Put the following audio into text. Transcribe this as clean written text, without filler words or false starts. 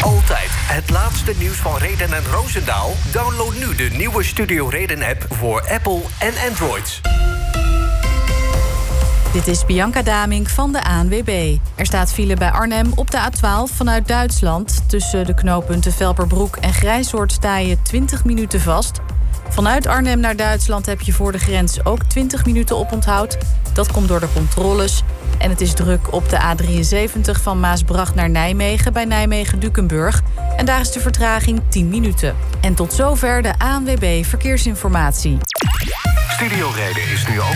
altijd het laatste nieuws van Reden en Roosendaal? Download nu de nieuwe Studio Reden-app voor Apple en Android. Dit is Bianca Damink van de ANWB. Er staat file bij Arnhem op de A12 vanuit Duitsland. Tussen de knooppunten Velperbroek en Grijzoord sta je 20 minuten vast. Vanuit Arnhem naar Duitsland heb je voor de grens ook 20 minuten oponthoud. Dat komt door de controles. En het is druk op de A73 van Maasbracht naar Nijmegen bij Nijmegen-Dukenburg. En daar is de vertraging 10 minuten. En tot zover de ANWB Verkeersinformatie. Studio Reden is nu ook